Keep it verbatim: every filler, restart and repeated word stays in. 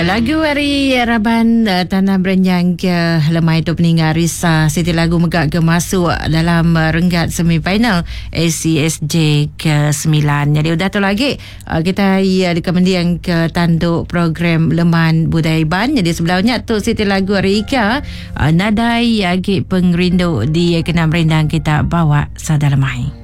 Lagu hari Raban uh, Tanah Berenyang ke lemai tu peninggal Risa Siti lagu megak ke masuk dalam uh, renggat semifinal A C S J ke sembilan. Jadi udah tu lagi uh, kita ia di kemendiang ke tanduk program Leman Budaya Iban. Jadi sebelumnya tu Siti lagu Rika uh, nadai agi pengrindu di kena merindang kita bawa sada lemai.